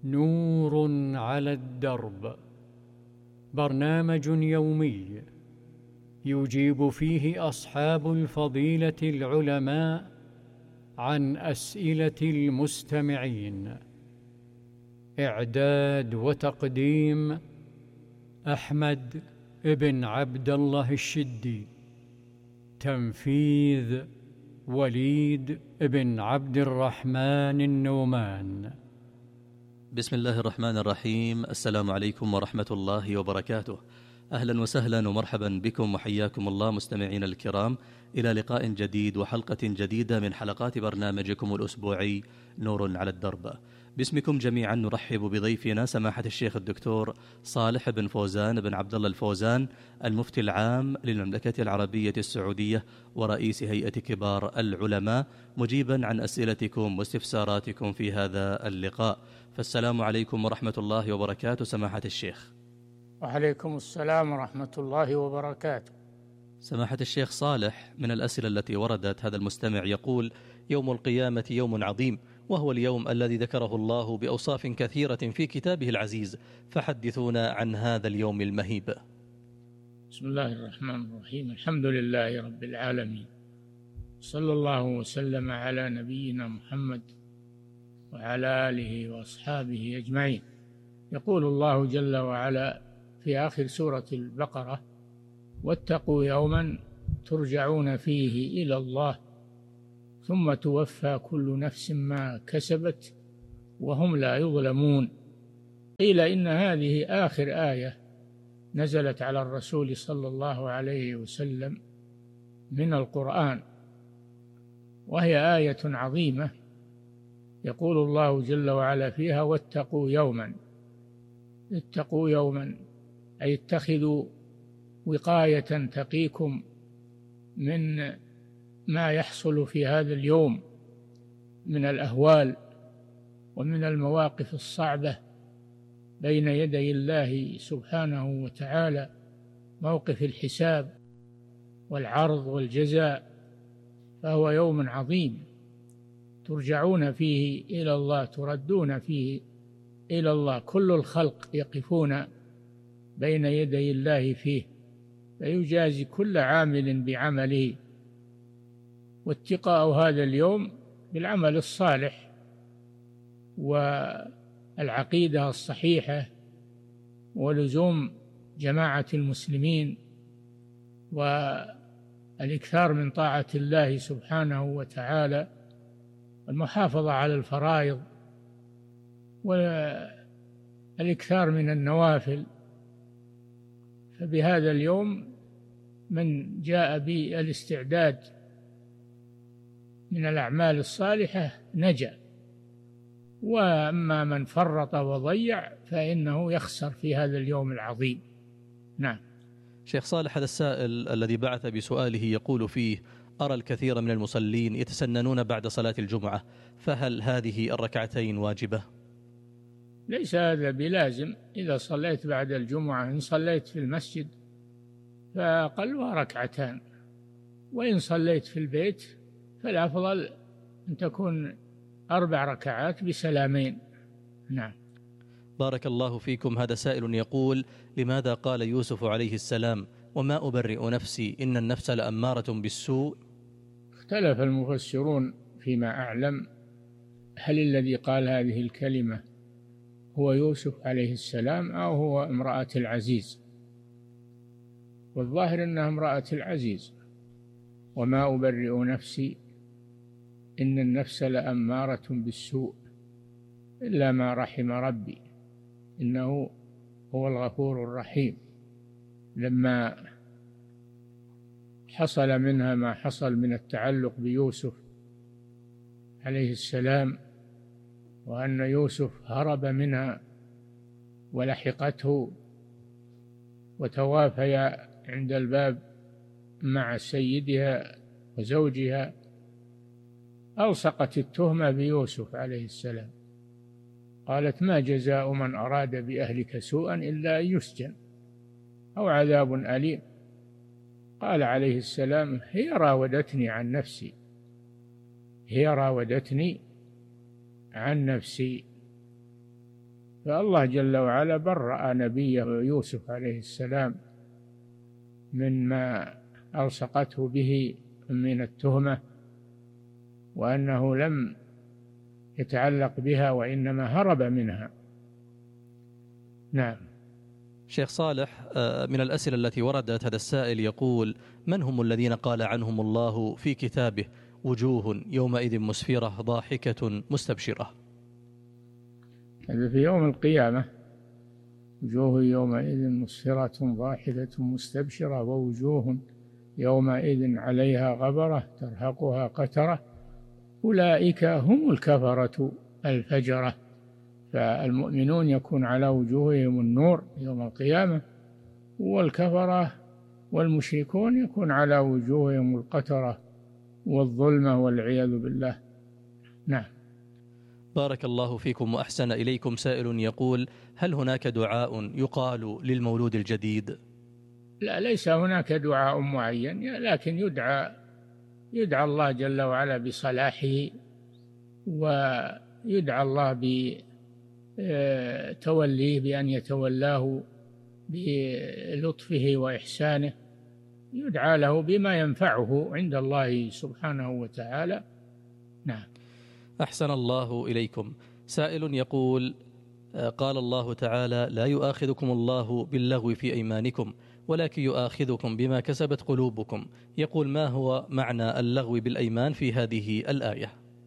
نور على الدرب، برنامج يومي يجيب فيه أصحاب الفضيلة العلماء عن أسئلة المستمعين. إعداد وتقديم أحمد بن عبد الله الشدي. تنفيذ وليد بن عبد الرحمن النومان. بسم الله الرحمن الرحيم. السلام عليكم ورحمة الله وبركاته. أهلا وسهلا ومرحبا بكم وحياكم الله مستمعين الكرام إلى لقاء جديد وحلقة جديدة من حلقات برنامجكم الأسبوعي نور على الدرب. باسمكم جميعا نرحب بضيفنا سماحة الشيخ الدكتور صالح بن فوزان بن عبد الله الفوزان، المفتي العام للمملكة العربية السعودية ورئيس هيئة كبار العلماء، مجيبا عن أسئلتكم واستفساراتكم في هذا اللقاء. فالسلام عليكم ورحمة الله وبركاته سماحة الشيخ. وعليكم السلام ورحمة الله وبركاته. سماحة الشيخ صالح، من الأسئلة التي وردت هذا المستمع يقول: يوم القيامة يوم عظيم، وهو اليوم الذي ذكره الله بأوصاف كثيرة في كتابه العزيز، فحدثونا عن هذا اليوم المهيب. بسم الله الرحمن الرحيم. الحمد لله رب العالمين، صلى الله وسلم على نبينا محمد وعلى آله وأصحابه أجمعين. يقول الله جل وعلا في آخر سورة البقرة: واتقوا يوما ترجعون فيه إلى الله ثم توفى كل نفس ما كسبت وهم لا يظلمون. قيل إن هذه آخر آية نزلت على الرسول صلى الله عليه وسلم من القرآن، وهي آية عظيمة. يقول الله جل وعلا فيها: واتقوا يوما. اتقوا يوما أي اتخذوا وقاية تقيكم من ما يحصل في هذا اليوم من الأهوال ومن المواقف الصعبة بين يدي الله سبحانه وتعالى، موقف الحساب والعرض والجزاء. فهو يوم عظيم ترجعون فيه إلى الله، تردون فيه إلى الله. كل الخلق يقفون بين يدي الله فيه، فيجازي كل عامل بعمله. واتقاء هذا اليوم بالعمل الصالح والعقيدة الصحيحة ولزوم جماعة المسلمين والإكثار من طاعة الله سبحانه وتعالى والمحافظة على الفرائض والإكثار من النوافل. فبهذا اليوم من جاء بالاستعداد من الأعمال الصالحة نجا، وأما من فرط وضيع فإنه يخسر في هذا اليوم العظيم. نعم. شيخ صالح، هذا السائل الذي بعث بسؤاله يقول فيه: أرى الكثير من المصلين يتسننون بعد صلاة الجمعة، فهل هذه الركعتين واجبة؟ ليس هذا بلازم. إذا صليت بعد الجمعة، إن صليت في المسجد فأقلها ركعتان، وإن صليت في البيت فالأفضل أن تكون 4 ركعات بسلامين. نعم. بارك الله فيكم. هذا سائل يقول: لماذا قال يوسف عليه السلام: وما أبرئ نفسي إن النفس لأمارة بالسوء؟ اختلف المفسرون فيما أعلم هل الذي قال هذه الكلمة هو يوسف عليه السلام أو هو امرأة العزيز، والظاهر أنها امرأة العزيز. وما أبرئ نفسي إن النفس لأمارة بالسوء إلا ما رحم ربي إنه هو الغفور الرحيم. لما حصل منها ما حصل من التعلق بيوسف عليه السلام، وأن يوسف هرب منها ولحقته وتوافيا عند الباب مع سيدها وزوجها، ألصقت التهمة بيوسف عليه السلام. قالت: ما جزاء من أراد بأهلك سوءا إلا أن يسجن أو عذاب أليم. قال عليه السلام: هي راودتني عن نفسي، هي راودتني عن نفسي. فالله جل وعلا برأ نبيه يوسف عليه السلام مما ألصقته به من التهمة، وأنه لم يتعلق بها وإنما هرب منها. نعم. شيخ صالح، من الأسئلة التي وردت هذا السائل يقول: من هم الذين قال عنهم الله في كتابه وجوه يومئذ مسفرة ضاحكة مستبشرة؟ هذا في يوم القيامة: وجوه يومئذ مسفرة ضاحكة مستبشرة ووجوه يومئذ عليها غبرة ترهقها قترة أولئك هم الكفرة الفجرة. فالمؤمنون يكون على وجوههم النور يوم القيامة، والكفرة والمشركون يكون على وجوههم القترة والظلمة والعياذ بالله. نعم. بارك الله فيكم وأحسن إليكم. سائل يقول: هل هناك دعاء يقال للمولود الجديد؟ لا، ليس هناك دعاء معين، لكن يدعى الله جل وعلا بصلاحه، ويدعى الله بتوليه بأن يتولاه بلطفه وإحسانه، يدعى له بما ينفعه عند الله سبحانه وتعالى. نعم. أحسن الله إليكم. سائل يقول: قال الله تعالى: لا يؤاخذكم الله باللغو في أيمانكم ولكن يؤاخذكم بما كسبت قلوبكم. يقول: ما هو معنى اللغو بالأيمان في هذه الآية؟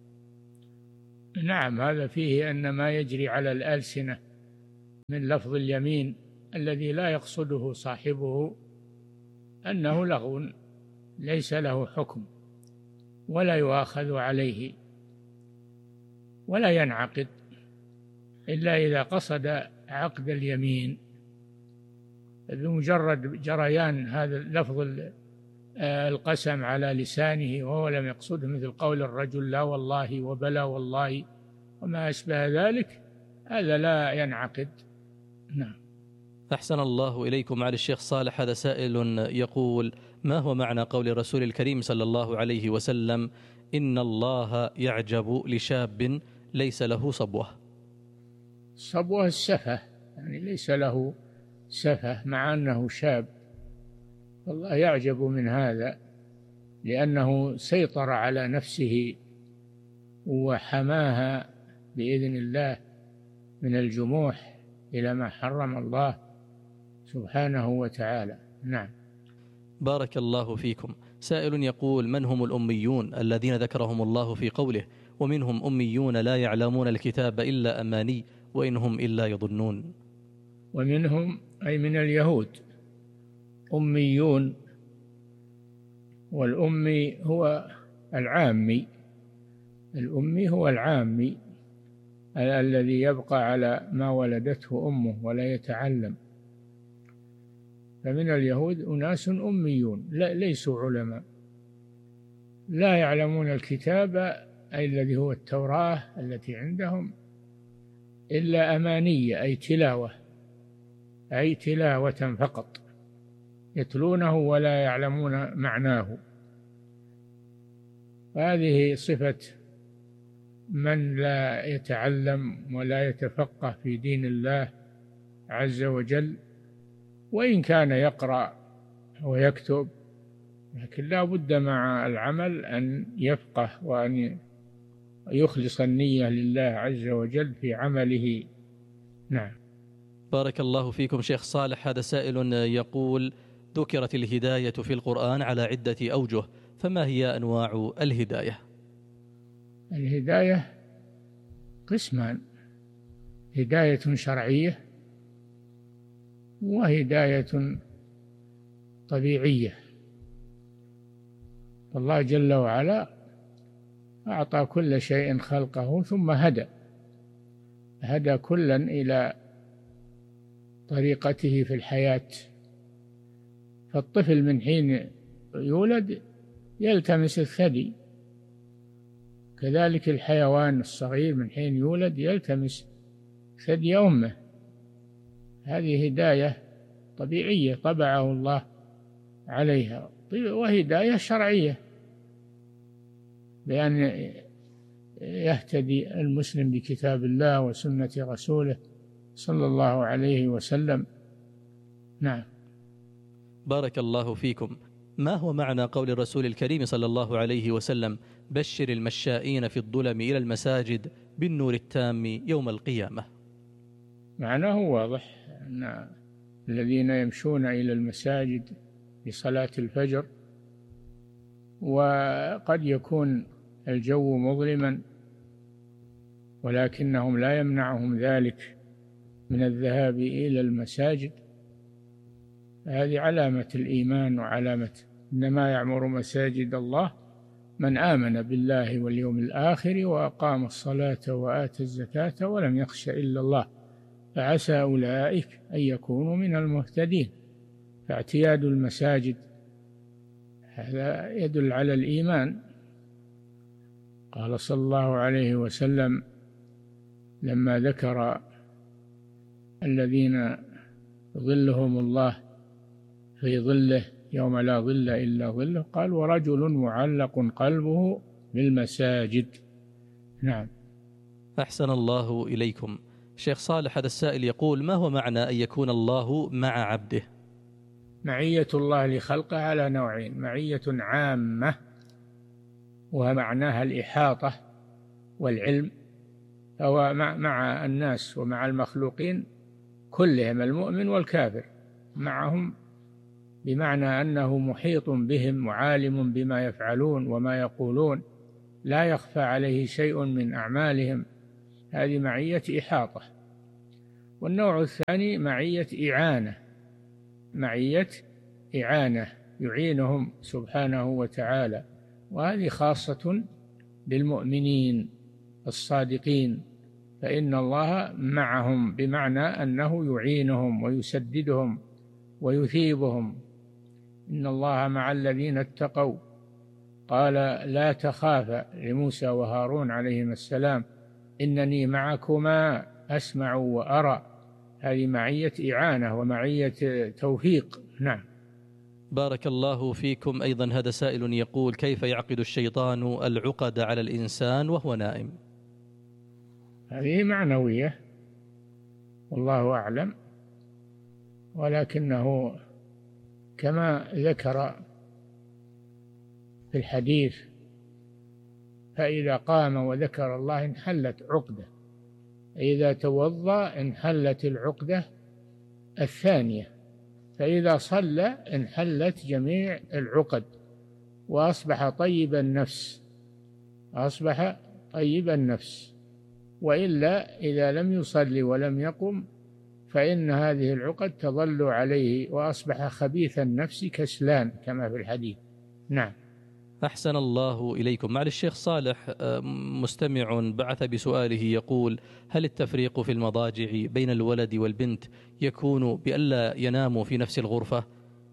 نعم، هذا فيه أن ما يجري على الألسنة من لفظ اليمين الذي لا يقصده صاحبه أنه لغو ليس له حكم ولا يؤاخذ عليه ولا ينعقد إلا إذا قصد عقد اليمين. بمجرد جريان هذا لفظ القسم على لسانه وهو لم يقصده، مثل قول الرجل لا والله وبلا والله وما أشبه ذلك، هذا لا ينعقد. نعم. أحسن الله إليكم. معالي الشيخ صالح، هذا سائل يقول: ما هو معنى قول الرسول الكريم صلى الله عليه وسلم: إن الله يعجب لشاب ليس له صبوة؟ صبوة السفة، يعني ليس له سفة مع أنه شاب، والله يعجب من هذا لأنه سيطر على نفسه وحماها بإذن الله من الجموح إلى ما حرم الله سبحانه وتعالى. نعم. بارك الله فيكم. سائل يقول: من هم الأميون الذين ذكرهم الله في قوله: ومنهم أميون لا يعلمون الكتاب إلا أماني وإنهم إلا يظنون؟ ومنهم أي من اليهود أميون، والأمي هو العامي، الأمي هو العامي الذي يبقى على ما ولدته أمه ولا يتعلم. فمن اليهود أناس أميون ليسوا علماء، لا يعلمون الكتاب أي الذي هو التوراة التي عندهم إلا أماني، أي تلاوة فقط، يتلونه ولا يعلمون معناه. هذه صفة من لا يتعلم ولا يتفقه في دين الله عز وجل، وإن كان يقرأ ويكتب، لكن لا بد مع العمل أن يفقه وأن يخلص النية لله عز وجل في عمله. نعم. بارك الله فيكم. شيخ صالح، هذا سائل يقول: ذكرت الهداية في القرآن على عدة أوجه، فما هي أنواع الهداية؟ الهداية قسمان: هداية شرعية وهداية طبيعية. الله جل وعلا أعطى كل شيء خلقه ثم هدى كلا إلى طريقته في الحياة. فالطفل من حين يولد يلتمس الثدي، كذلك الحيوان الصغير من حين يولد يلتمس ثدي أمه. هذه هداية طبيعية طبعه الله عليها، وهداية شرعية بأن يهتدي المسلم بكتاب الله وسنة رسوله صلى الله عليه وسلم. نعم. بارك الله فيكم. ما هو معنى قول الرسول الكريم صلى الله عليه وسلم: بشر المشائين في الظلم إلى المساجد بالنور التام يوم القيامة؟ معناه واضح، أن الذين يمشون إلى المساجد لصلاة الفجر وقد يكون الجو مظلما ولكنهم لا يمنعهم ذلك من الذهاب إلى المساجد، هذه علامة الإيمان وعلامة إنما يعمر مساجد الله من آمن بالله واليوم الآخر وأقام الصلاة وآتى الزكاة ولم يخش إلا الله فعسى أولئك أن يكونوا من المهتدين. فاعتياد المساجد هذا يدل على الإيمان. قال صلى الله عليه وسلم لما ذكر الذين ظلهم الله في ظله يوم لا ظل إلا ظله قال: ورجل معلق قلبه بالمساجد. نعم. أحسن الله إليكم. شيخ صالح، هذا السائل يقول: ما هو معنى أن يكون الله مع عبده؟ معية الله لخلقه على نوعين: معية عامة ومعناها الإحاطة والعلم، فهو مع الناس ومع المخلوقين كلهم، المؤمن والكافر معهم، بمعنى أنه محيط بهم وعالم بما يفعلون وما يقولون، لا يخفى عليه شيء من أعمالهم، هذه معية إحاطة. والنوع الثاني معية إعانة، معية إعانة يعينهم سبحانه وتعالى، وهذه خاصة بالمؤمنين الصادقين، فإن الله معهم بمعنى أنه يعينهم ويسددهم ويثيبهم. إن الله مع الذين اتقوا، قال: لا تخافا لموسى وهارون عليهما السلام إنني معكما أسمع وأرى، هذه معية إعانة ومعية توفيق. نعم. بارك الله فيكم. أيضا هذا سائل يقول: كيف يعقد الشيطان العقد على الإنسان وهو نائم؟ هذه معنوية والله أعلم، ولكنه كما ذكر في الحديث: فإذا قام وذكر الله انحلت عقدة، إذا توضأ انحلت العقدة الثانية، فإذا صلى انحلت جميع العقد وأصبح طيب النفس، أصبح طيب النفس. وإلا إذا لم يصلي ولم يقم فإن هذه العقد تظل عليه وأصبح خبيث النفس كسلان كما في الحديث. نعم. أحسن الله إليكم. مع الشيخ صالح مستمع بعث بسؤاله يقول: هل التفريق في المضاجع بين الولد والبنت يكون بألا يناموا في نفس الغرفة؟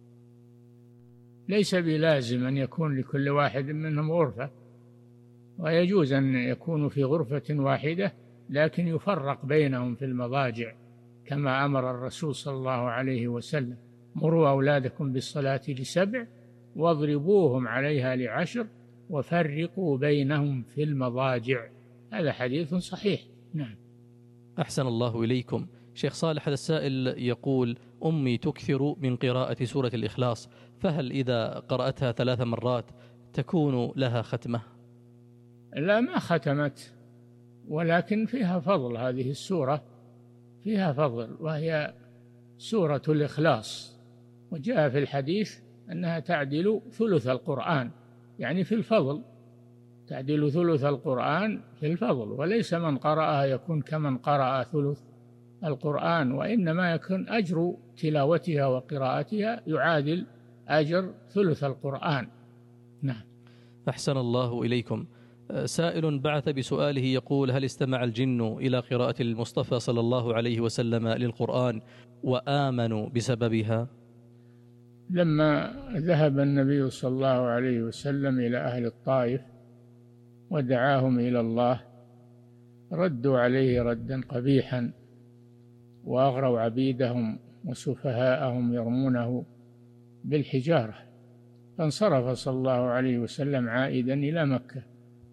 ليس بلازم أن يكون لكل واحد منهم غرفة، ويجوز أن يكونوا في غرفة واحدة لكن يفرق بينهم في المضاجع كما أمر الرسول صلى الله عليه وسلم: مروا أولادكم بالصلاة ل7 واضربوهم عليها ل10 وفرقوا بينهم في المضاجع. هذا حديث صحيح. نعم. أحسن الله إليكم. شيخ صالح، هذا السائل يقول: أمي تكثر من قراءة سورة الإخلاص، فهل إذا قرأتها 3 مرات تكون لها ختمة؟ لا، ما ختمت، ولكن فيها فضل، هذه السورة فيها فضل، وهي سورة الإخلاص، وجاء في الحديث أنها تعدل ثلث القرآن، يعني في الفضل تعدل ثلث القرآن في الفضل، وليس من قرأها يكون كمن قرأ ثلث القرآن، وإنما يكون أجر تلاوتها وقراءتها يعادل أجر ثلث القرآن. نعم. أحسن الله إليكم. سائل بعث بسؤاله يقول: هل استمع الجن إلى قراءة المصطفى صلى الله عليه وسلم للقرآن وآمنوا بسببها؟ لما ذهب النبي صلى الله عليه وسلم إلى أهل الطائف ودعاهم إلى الله ردوا عليه ردا قبيحا وأغروا عبيدهم وسفهاءهم يرمونه بالحجارة، فانصرف صلى الله عليه وسلم عائدا إلى مكة.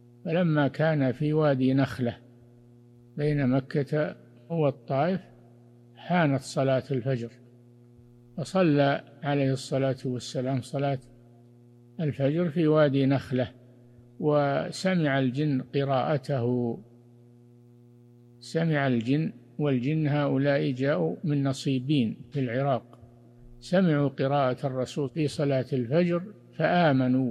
فلما كان في وادي نخلة بين مكة والطائف حانت صلاة الفجر، فصلى عليه الصلاة والسلام صلاة الفجر في وادي نخلة، وسمع الجن قراءته. سمع الجن، والجن هؤلاء جاءوا من نصيبين في العراق، سمعوا قراءة الرسول في صلاة الفجر فآمنوا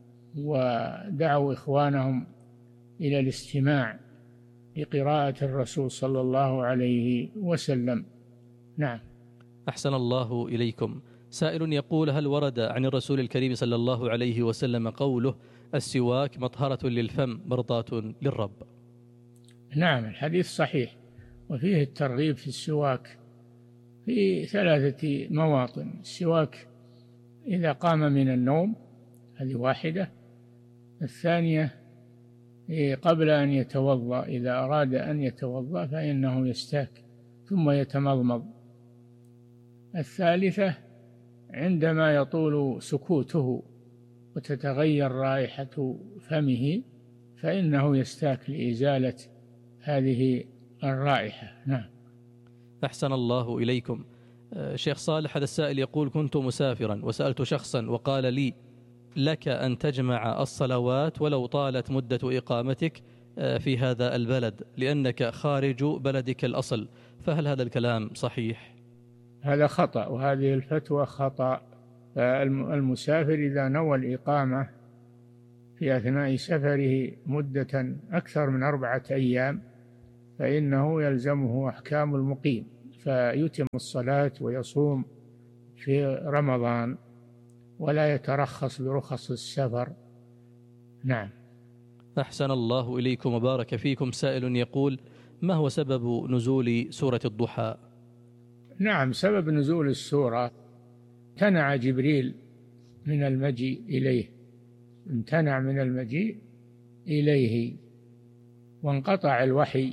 ودعوا إخوانهم إلى الاستماع لقراءة الرسول صلى الله عليه وسلم. نعم. أحسن الله إليكم. سائل يقول: هل ورد عن الرسول الكريم صلى الله عليه وسلم قوله: السواك مطهرة للفم مرضاة للرب؟ نعم، الحديث صحيح، وفيه الترغيب في السواك في 3 مواطن. السواك إذا قام من النوم، هذه واحدة. الثانية قبل أن يتوضأ، إذا أراد أن يتوضأ فإنه يستاك ثم يتمضمض. الثالثة عندما يطول سكوته وتتغير رائحة فمه فإنه يستاك لإزالة هذه الرائحة. نعم. أحسن الله إليكم. شيخ صالح، هذا السائل يقول: كنت مسافرا وسألت شخصا وقال لي: لك أن تجمع الصلوات ولو طالت مدة إقامتك في هذا البلد لأنك خارج بلدك الأصل، فهل هذا الكلام صحيح؟ هذا خطأ، وهذه الفتوى خطأ. المسافر إذا نوى الإقامة في أثناء سفره مدة أكثر من 4 أيام فإنه يلزمه أحكام المقيم، فيتم الصلاة ويصوم في رمضان ولا يترخص برخص السفر. نعم. أحسن الله إليكم وبارك فيكم. سائل يقول: ما هو سبب نزول سورة الضحى؟ نعم، سبب نزول السورة: امتنع جبريل من المجيء إليه، امتنع من المجيء إليه وانقطع الوحي،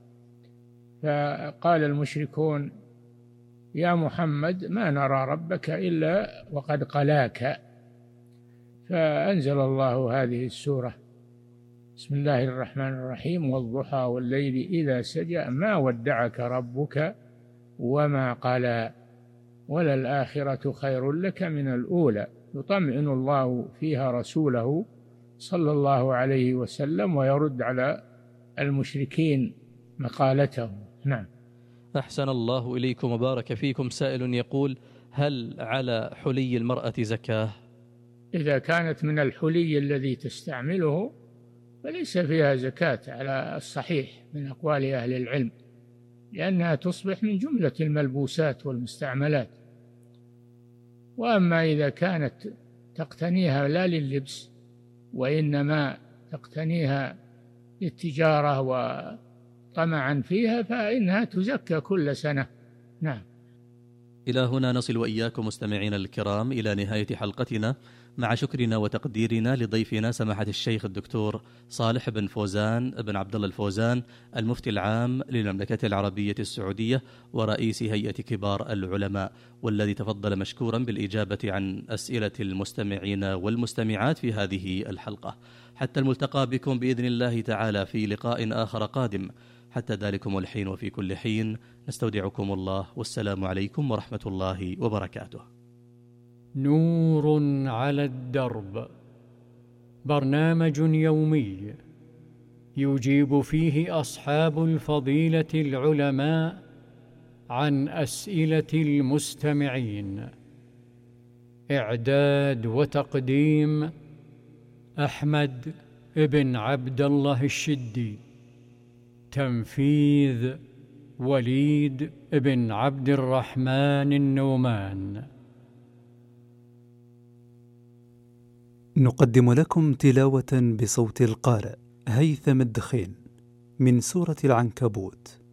فقال المشركون: يا محمد ما نرى ربك إلا وقد قلاك، فأنزل الله هذه السورة: بسم الله الرحمن الرحيم، والضحى والليل إذا سجى ما ودعك ربك وما قلى وللآخرة خير لك من الأولى. يطمئن الله فيها رسوله صلى الله عليه وسلم ويرد على المشركين مقالته. نعم. أحسن الله إليكم وبارك فيكم. سائل يقول: هل على حلي المرأة زكاة؟ إذا كانت من الحلي الذي تستعمله فليس فيها زكاة على الصحيح من أقوال أهل العلم، لأنها تصبح من جملة الملبوسات والمستعملات. وأما إذا كانت تقتنيها لا لللبس وإنما تقتنيها للتجارة وطمعا فيها فإنها تزكى كل سنة. نعم. إلى هنا نصل وإياكم مستمعينا الكرام إلى نهاية حلقتنا، مع شكرنا وتقديرنا لضيفنا سماحة الشيخ الدكتور صالح بن فوزان بن عبد الله الفوزان، المفتي العام للمملكة العربية السعودية ورئيس هيئة كبار العلماء، والذي تفضل مشكورا بالإجابة عن أسئلة المستمعين والمستمعات في هذه الحلقة. حتى الملتقى بكم بإذن الله تعالى في لقاء آخر قادم. حتى ذلكم الحين وفي كل حين نستودعكم الله، والسلام عليكم ورحمة الله وبركاته. نور على الدرب، برنامج يومي يجيب فيه أصحاب الفضيلة العلماء عن أسئلة المستمعين. إعداد وتقديم أحمد بن عبد الله الشدي. تنفيذ وليد بن عبد الرحمن النومان. نقدم لكم تلاوة بصوت القارئ هيثم الدخين من سورة العنكبوت.